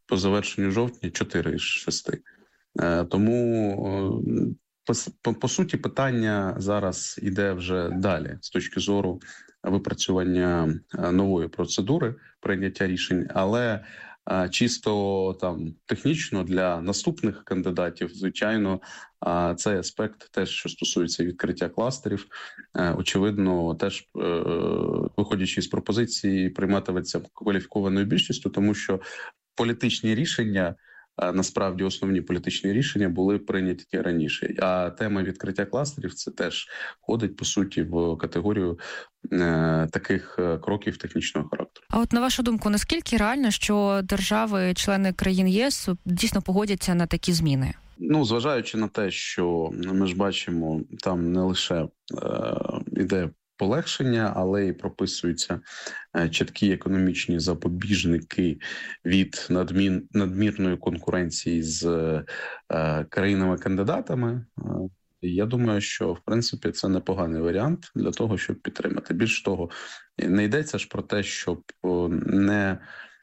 по завершенню жовтня 4 із 6. Тому, по суті, питання зараз іде вже далі з точки зору випрацювання нової процедури прийняття рішень, але чисто там технічно для наступних кандидатів, звичайно, цей аспект теж, що стосується відкриття кластерів, очевидно, теж виходячи з пропозиції, прийматиметься кваліфікованою більшістю, тому що політичні рішення, насправді основні політичні рішення були прийняті раніше. А тема відкриття кластерів це теж входить, по суті, в категорію таких кроків технічного характеру. А от на вашу думку, наскільки реально, що держави-члени країн єС дійсно погодяться на такі зміни? Зважаючи на те, що ми ж бачимо, там не лише іде полегшення, але й прописуються чіткі економічні запобіжники від надмірної конкуренції з країнами-кандидатами. Я думаю, що, в принципі, це непоганий варіант для того, щоб підтримати. Більш того, не йдеться ж про те, щоб не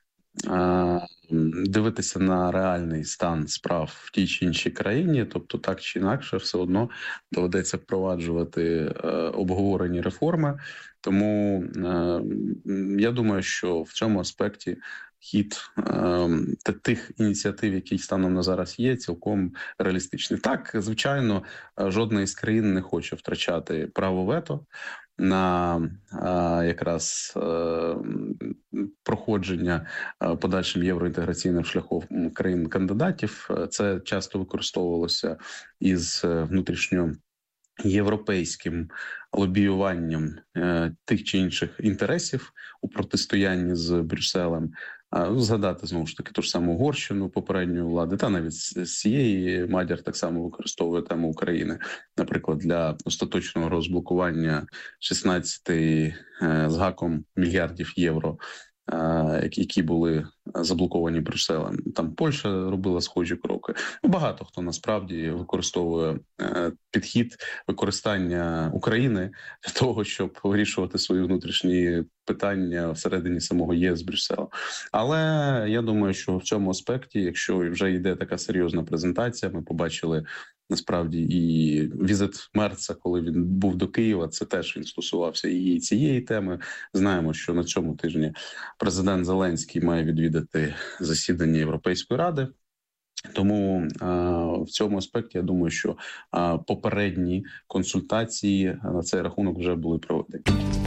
дивитися на реальний стан справ в тій чи іншій країні, тобто так чи інакше все одно доведеться впроваджувати обговорені реформи. Тому я думаю, що в цьому аспекті хід тих ініціатив, які станом на зараз є, цілком реалістичний. Так, звичайно, жодна із країн не хоче втрачати право вето на якраз проходження подальшим євроінтеграційним шляхом країн-кандидатів. Це часто використовувалося із внутрішньоєвропейським лобіюванням тих чи інших інтересів у протистоянні з Брюсселем. Згадати, знову ж таки, ту ж саму Угорщину попередньої влади, та навіть з цієї Мадяр так само використовує тему України, наприклад, для остаточного розблокування 16 з гаком мільярдів євро, які були заблоковані Брюсселем. Там Польща робила схожі кроки. Багато хто насправді використовує підхід використання України для того, щоб вирішувати свої внутрішні питання всередині самого ЄС з Брюсселем. Але я думаю, що в цьому аспекті, якщо вже йде така серйозна презентація, ми побачили насправді і візит Мерца, коли він був до Києва, це теж він стосувався і цієї теми. Знаємо, що на цьому тижні президент Зеленський має відвідати засідання Європейської ради. Тому в цьому аспекті, я думаю, що попередні консультації на цей рахунок вже були проведені.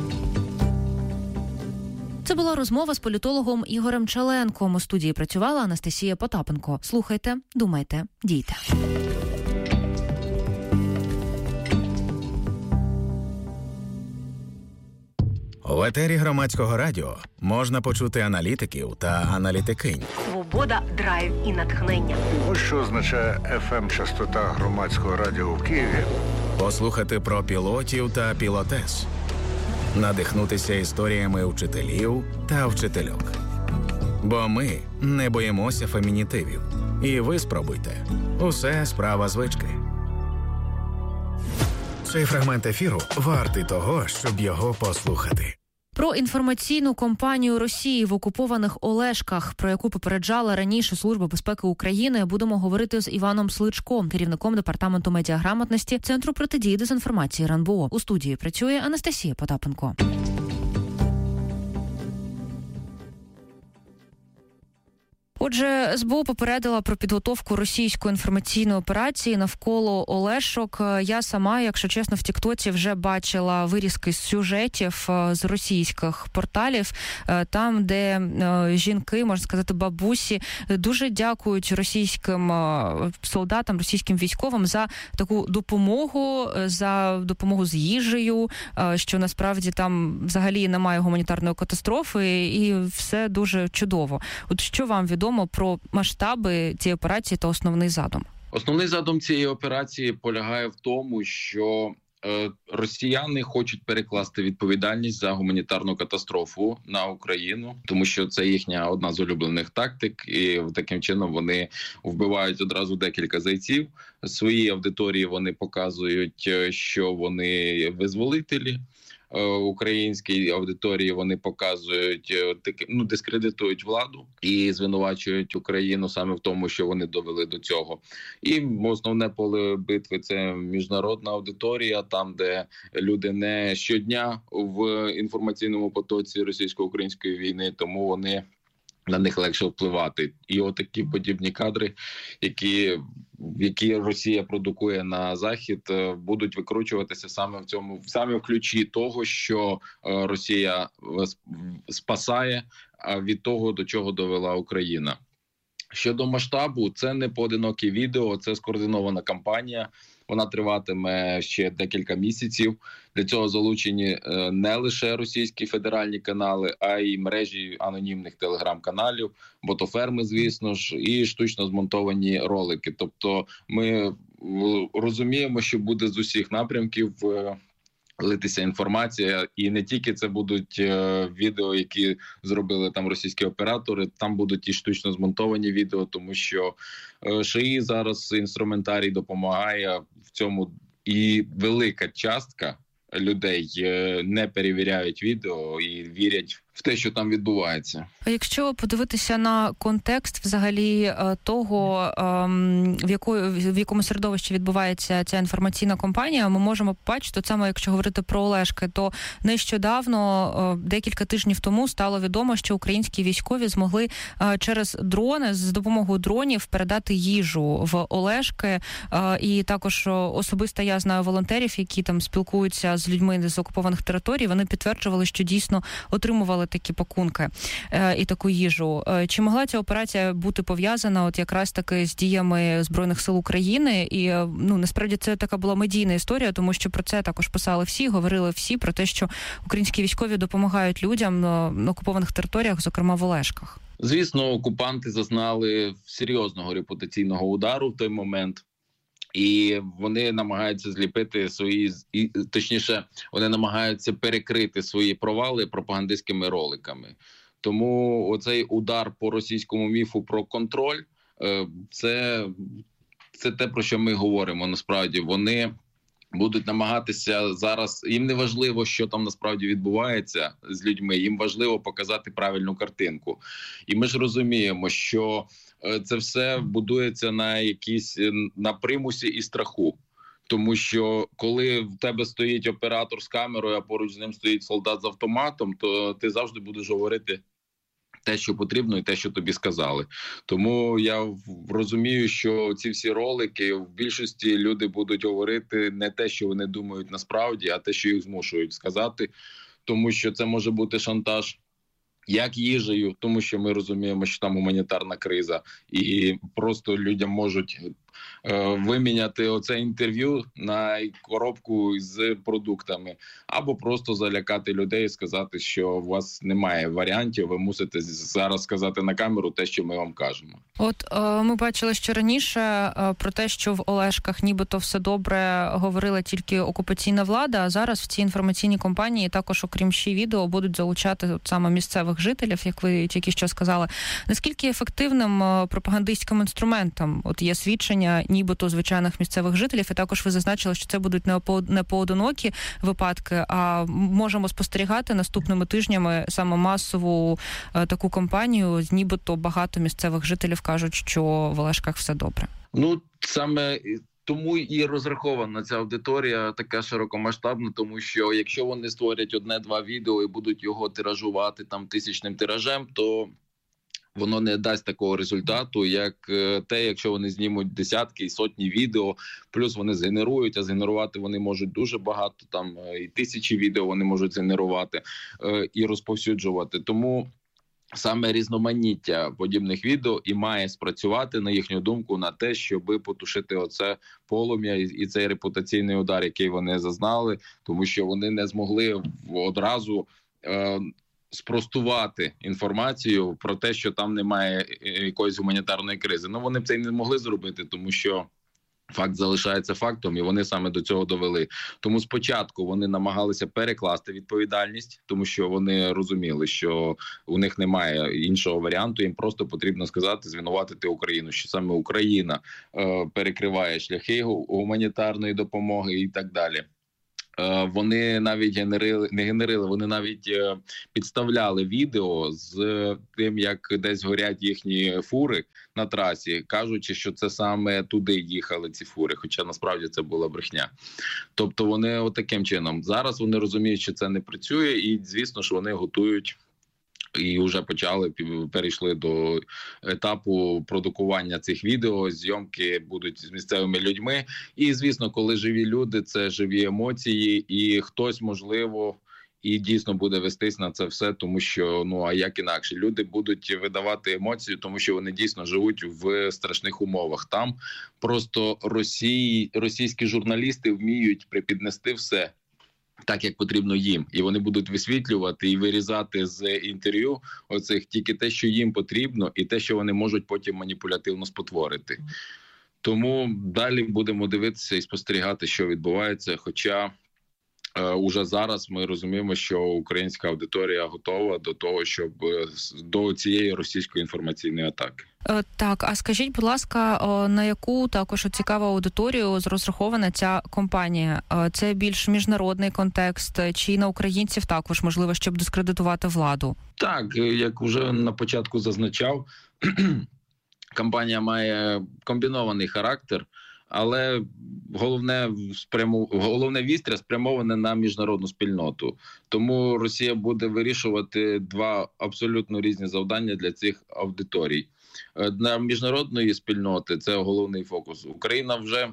Це була розмова з політологом Ігорем Чаленком. У студії працювала Анастасія Потапенко. Слухайте, думайте, дійте. В етері Громадського радіо можна почути аналітиків та аналітикинь. Свобода, драйв і натхнення. Ось що означає FM-частота Громадського радіо в Києві. Послухати про пілотів та пілотес. Надихнутися історіями вчителів та вчительок. Бо ми не боїмося фемінітивів. І ви спробуйте. Усе справа звички. Цей фрагмент ефіру вартий того, щоб його послухати. Про інформаційну кампанію Росії в окупованих Олешках, про яку попереджала раніше Служба безпеки України, будемо говорити з Іваном Сличком, керівником департаменту медіаграмотності Центру протидії дезінформації РНБО. У студії працює Анастасія Потапенко. Отже, СБУ попередила про підготовку російської інформаційної операції навколо Олешок. Я сама, якщо чесно, в Тіктоці вже бачила вирізки з сюжетів з російських порталів, там, де жінки, можна сказати, бабусі, дуже дякують російським солдатам, російським військовим за таку допомогу, з їжею, що насправді там взагалі немає гуманітарної катастрофи і все дуже чудово. От що вам відомо про масштаби цієї операції та основний задум? Основний задум цієї операції полягає в тому, що росіяни хочуть перекласти відповідальність за гуманітарну катастрофу на Україну, тому що це їхня одна з улюблених тактик, і таким чином вони вбивають одразу декілька зайців. Своїй аудиторії вони показують, що вони визволителі, українській аудиторії вони показують, дискредитують владу і звинувачують Україну саме в тому, що вони довели до цього. І основне поле битви – це міжнародна аудиторія, там, де люди не щодня в інформаційному потоці російсько-української війни, тому вони на них легше впливати. І отакі подібні кадри, які Росія продукує на Захід, будуть викручуватися саме в ключі того, що Росія спасає від того, до чого довела Україна. Щодо масштабу, це не поодинокі відео, це скоординована кампанія. Вона триватиме ще декілька місяців. Для цього залучені не лише російські федеральні канали, а й мережі анонімних телеграм-каналів, ботоферми, звісно ж, і штучно змонтовані ролики. Тобто ми розуміємо, що буде з усіх напрямків литися інформація, і не тільки це будуть відео, які зробили там російські оператори, там будуть і штучно змонтовані відео, тому що ШАІ зараз інструментарій допомагає в цьому, і велика частка людей не перевіряють відео і вірять в те, що там відбувається. Якщо подивитися на контекст взагалі того, в якому середовищі відбувається ця інформаційна кампанія, ми можемо побачити, саме якщо говорити про Олешки, то нещодавно, декілька тижнів тому, стало відомо, що українські військові змогли через дрони, з допомогою дронів передати їжу в Олешки. І також особисто я знаю волонтерів, які там спілкуються з людьми з окупованих територій, вони підтверджували, що дійсно отримували такі пакунки і таку їжу. Чи могла ця операція бути пов'язана от якраз таки з діями Збройних сил України? І насправді це така була медійна історія, тому що про це також писали всі, говорили всі про те, що українські військові допомагають людям на окупованих територіях, зокрема в Олешках. Звісно, окупанти зазнали серйозного репутаційного удару в той момент. І вони намагаються зліпити вони намагаються перекрити свої провали пропагандистськими роликами. Тому оцей удар по російському міфу про контроль – це те, про що ми говоримо. Насправді вони будуть намагатися зараз, їм не важливо, що там насправді відбувається з людьми, їм важливо показати правильну картинку. І ми ж розуміємо, що це все будується на примусі і страху. Тому що коли в тебе стоїть оператор з камерою, а поруч з ним стоїть солдат з автоматом, то ти завжди будеш говорити те, що потрібно, і те, що тобі сказали. Тому я розумію, що ці всі ролики, в більшості люди будуть говорити не те, що вони думають насправді, а те, що їх змушують сказати. Тому що це може бути шантаж як їжею, тому що ми розуміємо, що там гуманітарна криза, і просто людям можуть виміняти оце інтерв'ю на коробку з продуктами, або просто залякати людей і сказати, що у вас немає варіантів, ви мусите зараз сказати на камеру те, що ми вам кажемо. От ми бачили, що раніше про те, що в Олешках нібито все добре, говорила тільки окупаційна влада, а зараз в цій інформаційній кампанії також, окрім ще відео, будуть залучати от саме місцевих жителів, як ви тільки що сказали. Наскільки ефективним пропагандистським інструментом от є свідчення нібито звичайних місцевих жителів, і також ви зазначили, що це будуть не поодинокі випадки, а можемо спостерігати наступними тижнями саме масову таку кампанію, нібито багато місцевих жителів кажуть, що в Олешках все добре. Саме тому і розрахована ця аудиторія така широкомасштабна, тому що якщо вони створять одне-два відео і будуть його тиражувати там 1000-ним тиражем, то воно не дасть такого результату, як те, якщо вони знімуть десятки і сотні відео, плюс вони згенерують, а згенерувати вони можуть дуже багато, там і тисячі відео вони можуть згенерувати і розповсюджувати. Тому саме різноманіття подібних відео і має спрацювати, на їхню думку, на те, щоб потушити оце полум'я і цей репутаційний удар, який вони зазнали, тому що вони не змогли одразу спростувати інформацію про те, що там немає якоїсь гуманітарної кризи. Вони б це й не могли зробити, тому що факт залишається фактом, і вони саме до цього довели. Тому спочатку вони намагалися перекласти відповідальність, тому що вони розуміли, що у них немає іншого варіанту, їм просто потрібно сказати, звинуватити Україну, що саме Україна перекриває шляхи гуманітарної допомоги і так далі. Вони навіть вони навіть підставляли відео з тим, як десь горять їхні фури на трасі, кажучи, що це саме туди їхали ці фури, хоча насправді це була брехня. Тобто вони отаким чином. Зараз вони розуміють, що це не працює, і звісно, що вони готують і вже перейшли до етапу продукування цих відео, зйомки будуть з місцевими людьми. І, звісно, коли живі люди, це живі емоції, і хтось, можливо, і дійсно буде вестись на це все, тому що, а як інакше, люди будуть видавати емоції, тому що вони дійсно живуть в страшних умовах. Там просто російські журналісти вміють припіднести все так, як потрібно їм. І вони будуть висвітлювати і вирізати з інтерв'ю оцих тільки те, що їм потрібно, і те, що вони можуть потім маніпулятивно спотворити. Тому далі будемо дивитися і спостерігати, що відбувається. Хоча уже зараз ми розуміємо, що українська аудиторія готова до того, щоб до цієї російської інформаційної атаки. Так, а скажіть, будь ласка, на яку також цікаву аудиторію розрахована ця компанія? Це більш міжнародний контекст, чи на українців також, можливо, щоб дискредитувати владу? Так, як вже на початку зазначав, компанія має комбінований характер, але головне вістря спрямоване на міжнародну спільноту. Тому Росія буде вирішувати два абсолютно різні завдання для цих аудиторій. Для міжнародної спільноти це головний фокус. Україна вже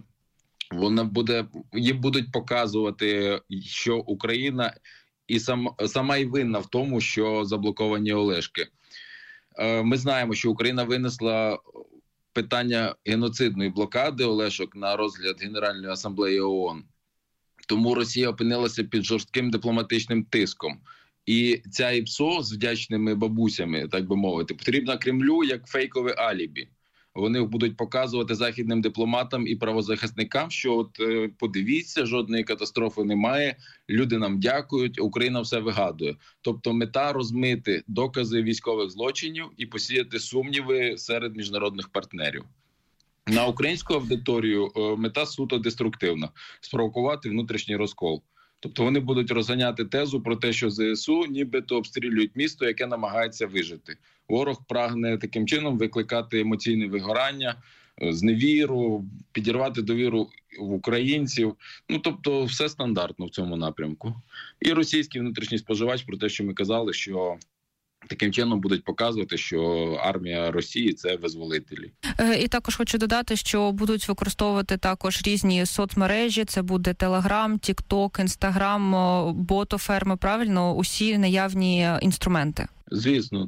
їм будуть показувати, що Україна і сама і винна в тому, що заблоковані Олешки. Ми знаємо, що Україна винесла питання геноцидної блокади Олешок на розгляд Генеральної асамблеї ООН. Тому Росія опинилася під жорстким дипломатичним тиском. І ця ІПСО з вдячними бабусями, так би мовити, потрібна Кремлю як фейкове алібі. Вони будуть показувати західним дипломатам і правозахисникам, що подивіться, жодної катастрофи немає, люди нам дякують, Україна все вигадує. Тобто мета розмити докази військових злочинів і посіяти сумніви серед міжнародних партнерів. На українську аудиторію мета суто деструктивна – спровокувати внутрішній розкол. Тобто вони будуть розганяти тезу про те, що ЗСУ нібито обстрілюють місто, яке намагається вижити. Ворог прагне таким чином викликати емоційне вигорання, зневіру, підірвати довіру в українців. Тобто все стандартно в цьому напрямку. І російський внутрішній споживач про те, що ми казали, що таким чином будуть показувати, що армія Росії – це визволителі. І також хочу додати, що будуть використовувати також різні соцмережі. Це буде Телеграм, Тікток, Інстаграм, ботоферми, правильно? Усі наявні інструменти. Звісно,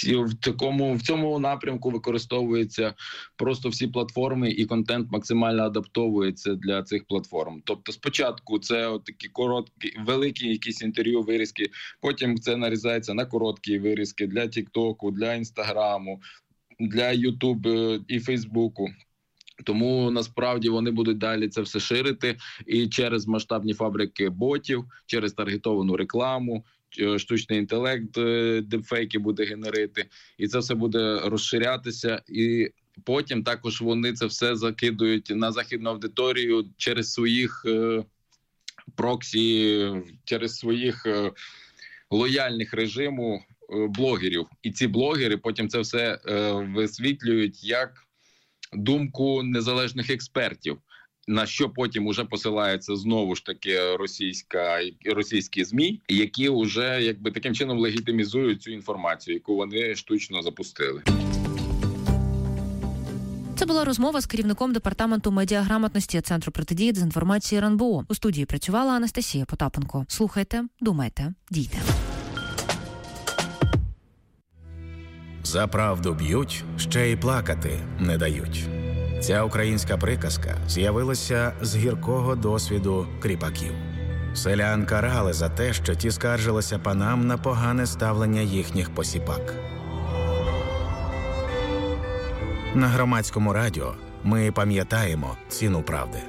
в цьому напрямку використовуються просто всі платформи, і контент максимально адаптовується для цих платформ. Тобто спочатку це такі короткі, великі якісь інтерв'ю, вирізки, потім це нарізається на короткі вирізки для Тіктоку, для Інстаграму, для Ютуб і Фейсбуку. Тому насправді вони будуть далі це все ширити і через масштабні фабрики ботів, через таргетовану рекламу, штучний інтелект, дипфейки буде генерити, і це все буде розширятися, і потім також вони це все закидують на західну аудиторію через своїх проксі, через своїх лояльних режиму блогерів. І ці блогери потім це все висвітлюють як думку незалежних експертів, на що потім уже посилаються знову ж таки російські ЗМІ, які вже таким чином легітимізують цю інформацію, яку вони штучно запустили. Це була розмова з керівником департаменту медіаграмотності Центру протидії дезінформації РНБО. У студії працювала Анастасія Потапенко. Слухайте, думайте, дійте. За правду б'ють, ще й плакати не дають. Ця українська приказка з'явилася з гіркого досвіду кріпаків. Селян карали за те, що ті скаржилися панам на погане ставлення їхніх посіпак. На Громадському радіо ми пам'ятаємо ціну правди.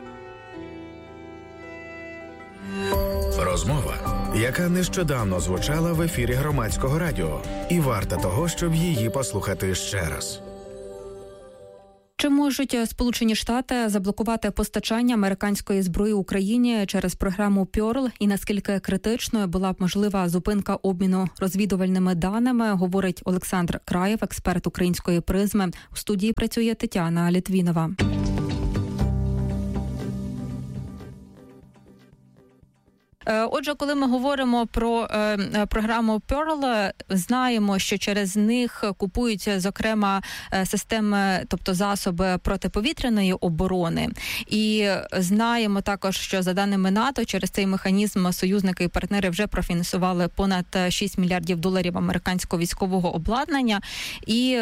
Розмова, яка нещодавно звучала в ефірі Громадського радіо, і варта того, щоб її послухати ще раз. Чи можуть Сполучені Штати заблокувати постачання американської зброї Україні через програму Pearl? І наскільки критичною була б можлива зупинка обміну розвідувальними даними, говорить Олександр Краєв, експерт української призми. У студії працює Тетяна Літвінова. Отже, коли ми говоримо про програму Pearl, знаємо, що через них купуються, зокрема, системи, тобто засоби протиповітряної оборони. І знаємо також, що за даними НАТО, через цей механізм союзники і партнери вже профінансували понад $6 мільярдів американського військового обладнання. І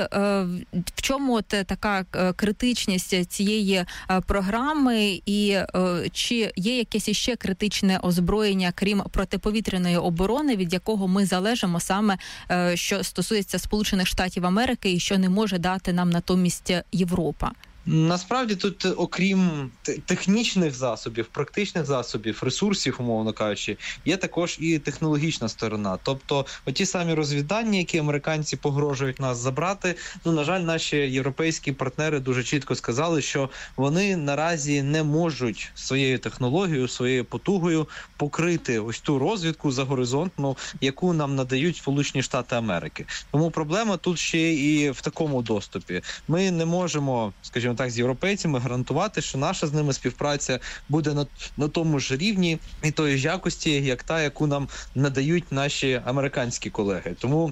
в чому от така критичність цієї програми, і чи є якесь іще критичне озброєння, крім протиповітряної оборони, від якого ми залежимо саме, що стосується Сполучених Штатів Америки і що не може дати нам натомість Європа? Насправді тут, окрім технічних засобів, практичних засобів, ресурсів, умовно кажучи, є також і технологічна сторона. Тобто, оті самі розвіддані, які американці погрожують нас забрати, на жаль, наші європейські партнери дуже чітко сказали, що вони наразі не можуть своєю технологією, своєю потугою покрити ось ту розвідку загоризонтну, яку нам надають Сполучені Штати Америки. Тому проблема тут ще і в такому доступі. Ми не можемо, скажімо так, з європейцями гарантувати, що наша з ними співпраця буде на тому ж рівні і тої ж якості, як та, яку нам надають наші американські колеги. Тому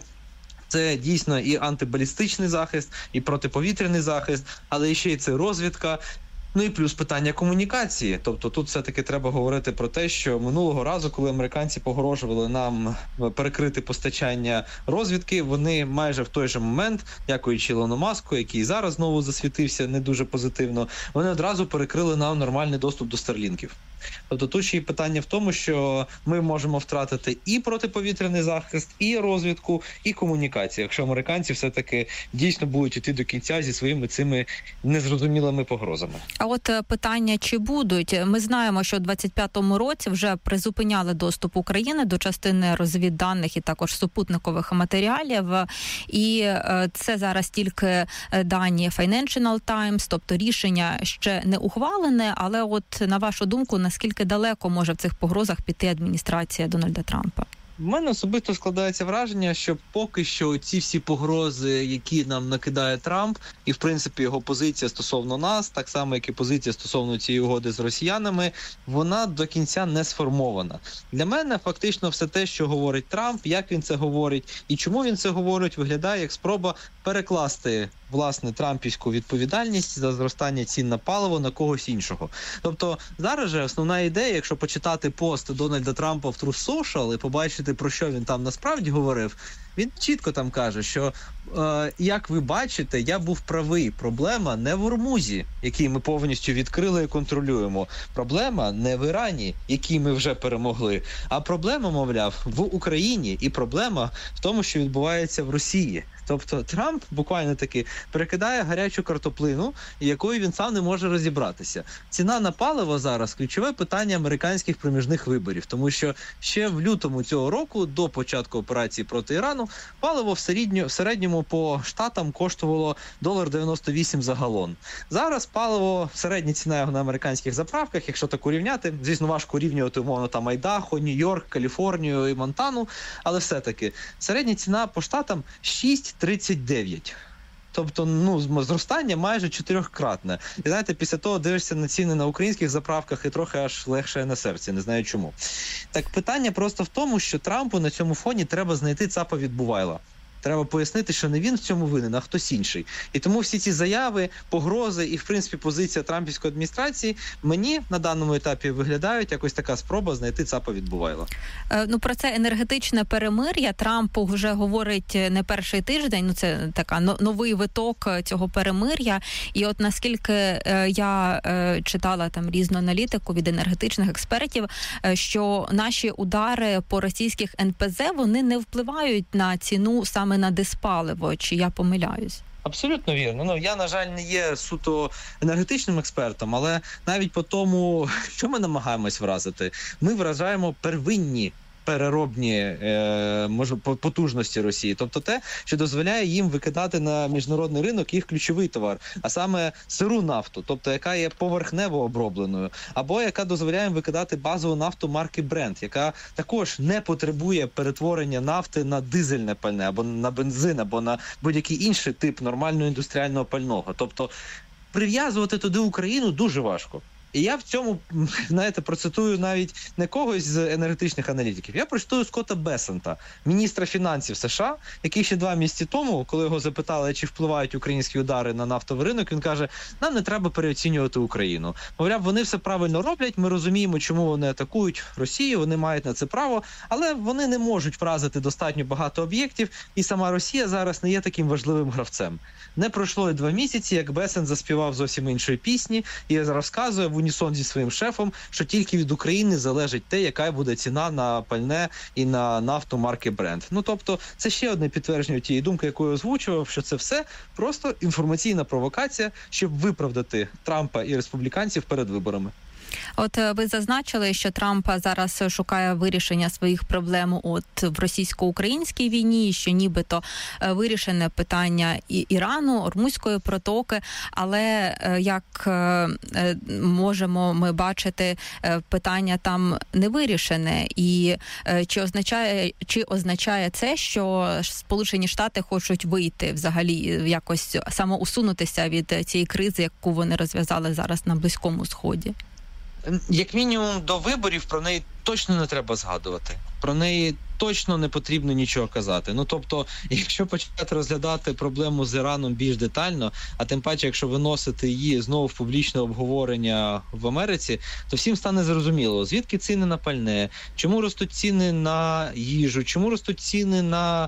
це дійсно і антибалістичний захист, і протиповітряний захист, але ще й це розвідка. І плюс питання комунікації. Тобто тут все-таки треба говорити про те, що минулого разу, коли американці погрожували нам перекрити постачання розвідки, вони майже в той же момент, дякуючи Ілону Маску, який зараз знову засвітився не дуже позитивно, вони одразу перекрили нам нормальний доступ до старлінків. Тобто тут ще й питання в тому, що ми можемо втратити і протиповітряний захист, і розвідку, і комунікацію, якщо американці все-таки дійсно будуть йти до кінця зі своїми цими незрозумілими погрозами. А от питання, чи будуть? Ми знаємо, що у 25-му році вже призупиняли доступ України до частини розвідданих і також супутникових матеріалів. І це зараз тільки дані Financial Times, тобто рішення ще не ухвалене, але от на вашу думку, наскільки далеко може в цих погрозах піти адміністрація Дональда Трампа? В мене особисто складається враження, що поки що ці всі погрози, які нам накидає Трамп, і в принципі його позиція стосовно нас, так само як і позиція стосовно цієї угоди з росіянами, вона до кінця не сформована. Для мене фактично все те, що говорить Трамп, як він це говорить і чому він це говорить, виглядає як спроба перекласти, власне, трампівську відповідальність за зростання цін на паливо на когось іншого. Тобто зараз же основна ідея, якщо почитати пост Дональда Трампа в Truth Social і побачити, про що він там насправді говорив, він чітко там каже, що, як ви бачите, я був правий. Проблема не в Ормузі, який ми повністю відкрили і контролюємо. Проблема не в Ірані, який ми вже перемогли. А проблема, мовляв, в Україні. І проблема в тому, що відбувається в Росії. Тобто Трамп буквально таки перекидає гарячу картоплину, якою він сам не може розібратися. Ціна на паливо зараз – ключове питання американських проміжних виборів, тому що ще в лютому цього року, до початку операції проти Ірану, паливо в середньому по штатам коштувало $1.98 за галон. Зараз паливо, середня ціна його на американських заправках, якщо так урівняти, звісно, важко урівнювати, умовно, там Айдахо, Нью-Йорк, Каліфорнію і Монтану, але все-таки середня ціна по штатам 6,39. Тобто, зростання майже 4-кратне. І знаєте, після того дивишся на ціни на українських заправках і трохи аж легше на серці, не знаю чому. Так питання просто в тому, що Трампу на цьому фоні треба знайти цапа від Бувайла. Треба пояснити, що не він в цьому винен, а хтось інший. І тому всі ці заяви, погрози і, в принципі, позиція трампівської адміністрації мені на даному етапі виглядають якось така спроба знайти цапа від Бувайла. Про це енергетичне перемир'я Трамп вже говорить не перший тиждень. Це така новий виток цього перемир'я. І от наскільки я читала там різну аналітику від енергетичних експертів, що наші удари по російських НПЗ, вони не впливають на ціну саме на диспаливо, чи я помиляюсь? Абсолютно вірно. Я, на жаль, не є суто енергетичним експертом, але навіть по тому, що ми намагаємось вразити, ми вражаємо первинні переробні потужності Росії, тобто те, що дозволяє їм викидати на міжнародний ринок їх ключовий товар, а саме сиру нафту, тобто яка є поверхнево обробленою, або яка дозволяє їм викидати базову нафту марки Brent, яка також не потребує перетворення нафти на дизельне пальне, або на бензин, або на будь-який інший тип нормального індустріального пального. Тобто прив'язувати туди Україну дуже важко. І я в цьому, знаєте, процитую навіть не когось з енергетичних аналітиків. Я процитую Скотта Бесента, міністра фінансів США, який ще 2 місяці тому, коли його запитали, чи впливають українські удари на нафтовий ринок, він каже, нам не треба переоцінювати Україну. Мовляв, вони все правильно роблять, ми розуміємо, чому вони атакують Росію, вони мають на це право, але вони не можуть вразити достатньо багато об'єктів, і сама Росія зараз не є таким важливим гравцем. Не пройшло і 2 місяці, як Бесент заспівав зовсім іншої пісні і розказує в унісон зі своїм шефом, що тільки від України залежить те, яка буде ціна на пальне і на нафту марки Brent. Ну, тобто, це ще одне підтвердження тієї думки, яку я озвучував, що це все просто інформаційна провокація, щоб виправдати Трампа і республіканців перед виборами. От ви зазначили, що Трамп зараз шукає вирішення своїх проблем в російсько-українській війні, що нібито вирішене питання Ірану, Ормузької протоки, але як можемо ми бачити, питання там не вирішене. І чи означає це, що Сполучені Штати хочуть вийти взагалі, якось самоусунутися від цієї кризи, яку вони розв'язали зараз на Близькому Сході? Як мінімум до виборів про неї точно не треба згадувати. Про неї точно не потрібно нічого казати. Ну, тобто, якщо почати розглядати проблему з Іраном більш детально, а тим паче, якщо виносити її знову в публічне обговорення в Америці, то всім стане зрозуміло, звідки ціни на пальне, чому ростуть ціни на їжу, чому ростуть ціни на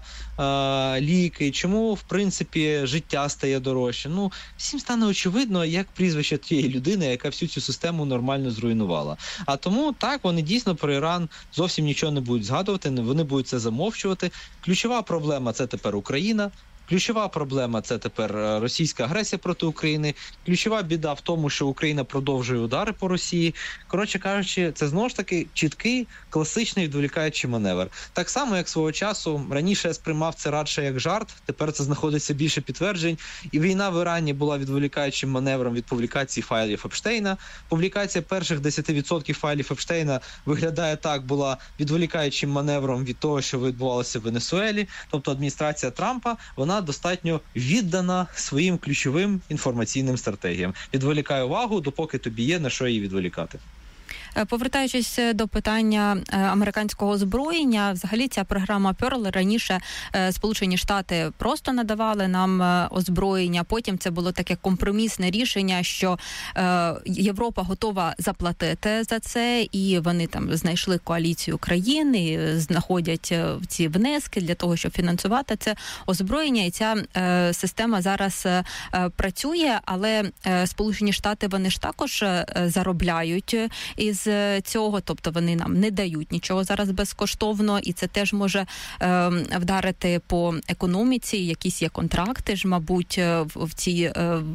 ліки, чому, в принципі, життя стає дорожче. Ну, всім стане очевидно, як прізвище тієї людини, яка всю цю систему нормально зруйнувала. А тому, так, вони дійсно про Іран зовсім нічого не будуть згадувати, вони будуть це замовчувати. Ключова проблема – це тепер Україна. Ключова проблема – це тепер російська агресія проти України. Ключова біда в тому, що Україна продовжує удари по Росії. Коротше кажучи, це знову ж таки чіткий, класичний відволікаючий маневр. Так само, як свого часу, раніше я сприймав це радше як жарт, тепер це знаходиться більше підтверджень. І війна в Ірані була відволікаючим маневром від публікації файлів Епштейна. Публікація перших 10% файлів Епштейна виглядає так, була відволікаючим маневром від того, що відбувалося в Венесуелі. Тобто адміністрація Трампа, вона достатньо віддана своїм ключовим інформаційним стратегіям. Відволікає увагу, допоки тобі є на що її відволікати. Повертаючись до питання американського озброєння, взагалі ця програма Pearl раніше Сполучені Штати просто надавали нам озброєння, потім це було таке компромісне рішення, що Європа готова заплатити за це, і вони там знайшли коаліцію країн і знаходять ці внески для того, щоб фінансувати це озброєння, і ця система зараз працює, але Сполучені Штати, вони ж також заробляють із цього, тобто вони нам не дають нічого зараз безкоштовно, і це теж може вдарити по економіці, якісь є контракти ж, мабуть, в цій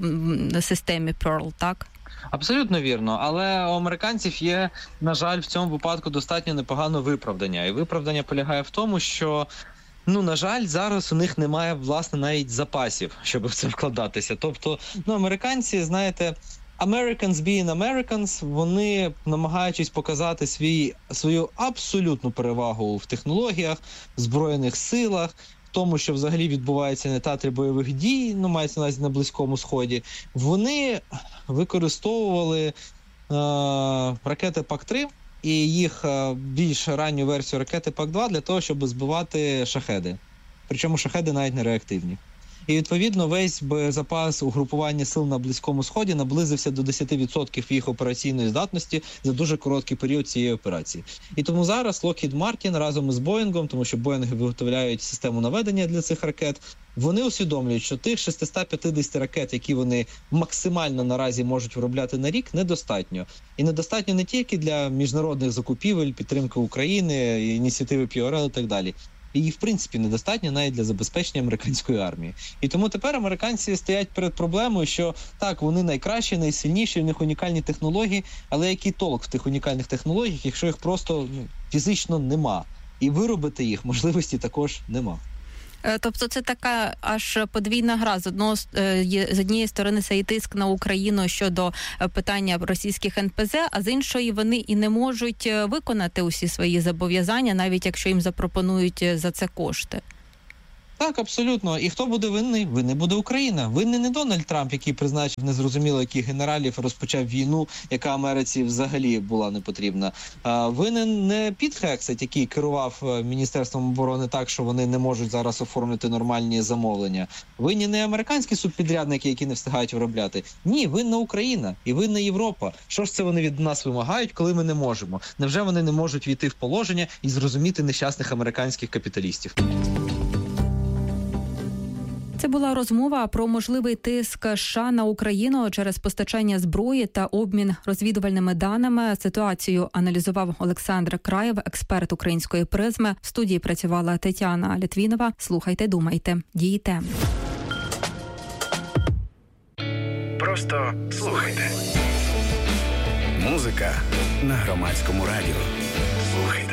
системі Pearl, так? Абсолютно вірно, але у американців є, на жаль, в цьому випадку достатньо непогане виправдання. І виправдання полягає в тому, що на жаль, зараз у них немає, власне, навіть запасів, щоб в це вкладатися. Тобто, американці, знаєте, Americans being Americans, вони, намагаючись показати свою абсолютну перевагу в технологіях, в Збройних силах, в тому, що взагалі відбувається на театрі бойових дій, мається на увазі на Близькому Сході, вони використовували ракети ПАК-3 і їх більш ранню версію ракети ПАК-2 для того, щоб збивати шахеди. Причому шахеди навіть не реактивні. І, відповідно, весь боєзапас угрупування сил на Близькому Сході наблизився до 10% їх операційної здатності за дуже короткий період цієї операції. І тому зараз Lockheed Martin разом із Боїнгом, тому що Боїнги виготовляють систему наведення для цих ракет, вони усвідомлюють, що тих 650 ракет, які вони максимально наразі можуть виробляти на рік, недостатньо. І недостатньо не тільки для міжнародних закупівель, підтримки України, ініціативи ПІОРЛ і так далі. І, в принципі, недостатньо навіть для забезпечення американської армії. І тому тепер американці стоять перед проблемою, що так, вони найкращі, найсильніші, в них унікальні технології, але який толк в тих унікальних технологіях, якщо їх просто фізично нема? і виробити їх можливості також нема. Тобто це така аж подвійна гра. З однієї сторони це і тиск на Україну щодо питання російських НПЗ, а з іншої вони і не можуть виконати усі свої зобов'язання, навіть якщо їм запропонують за це кошти. Так, абсолютно. І хто буде винний? Винний буде Україна. Винний не Дональд Трамп, який призначив незрозуміло яких генералів, розпочав війну, яка Америці взагалі була не потрібна. Винен не Піт Хексет, який керував Міністерством оборони так, що вони не можуть зараз оформити нормальні замовлення. Винні не американські субпідрядники, які не встигають виробляти. Ні, винна Україна і винна Європа. Що ж це вони від нас вимагають, коли ми не можемо? Невже вони не можуть війти в положення і зрозуміти нещасних американських капіталістів? Це була розмова про можливий тиск США на Україну через постачання зброї та обмін розвідувальними даними. Ситуацію аналізував Олександр Краєв, експерт української призми. В студії працювала Тетяна Літвінова. Слухайте, думайте, дійте. Просто слухайте. Музика на Громадському радіо. Слухайте.